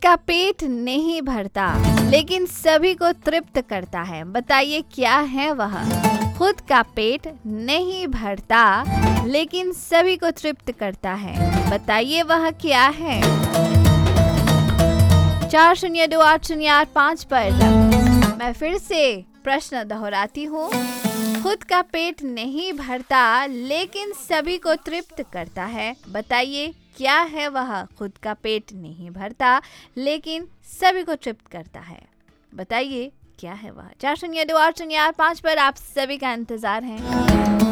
का पेट नहीं भरता लेकिन सभी को तृप्त करता है, बताइए क्या है वह। खुद का पेट नहीं भरता लेकिन सभी को तृप्त करता है, बताइए वह क्या है। 402808 पर मैं फिर से प्रश्न दोहराती हूँ। खुद का पेट नहीं भरता लेकिन सभी को तृप्त करता है, बताइए क्या है वह। खुद का पेट नहीं भरता लेकिन सभी को तृप्त करता है, बताइए क्या है वह। 402808 पर आप सभी का इंतजार है।